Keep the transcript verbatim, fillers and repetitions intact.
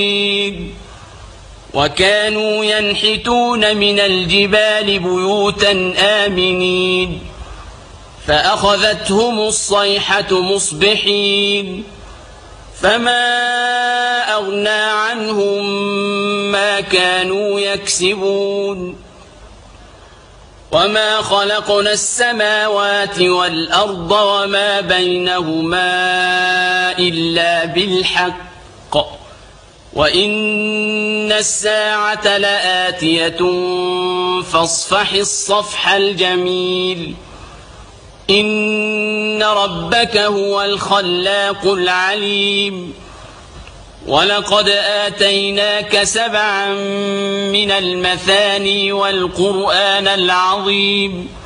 وكانوا ينحتون من الجبال بيوتا آمنين فأخذتهم الصيحة مصبحين فما أغنى عنهم ما كانوا يكسبون وما خلقنا السماوات والأرض وما بينهما إلا بالحق وإن الساعة لآتية فاصفح الصفح الجميل إن ربك هو الخلاق العليم ولقد آتيناك سبعا من المثاني والقرآن العظيم